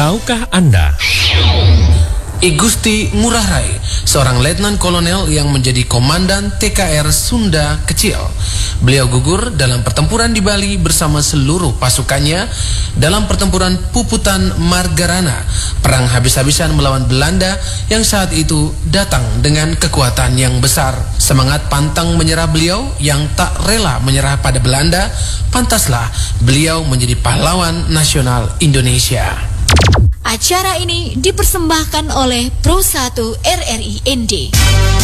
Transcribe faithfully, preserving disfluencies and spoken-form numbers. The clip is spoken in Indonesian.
Tahukah Anda? I Gusti Ngurah Rai, seorang letnan kolonel yang menjadi komandan T K R Sunda Kecil. Beliau gugur dalam pertempuran di Bali bersama seluruh pasukannya dalam pertempuran Puputan Margarana, perang habis-habisan melawan Belanda yang saat itu datang dengan kekuatan yang besar. Semangat pantang menyerah beliau yang tak rela menyerah pada Belanda, pantaslah beliau menjadi pahlawan nasional Indonesia. Acara ini dipersembahkan oleh Pro satu R R I N D.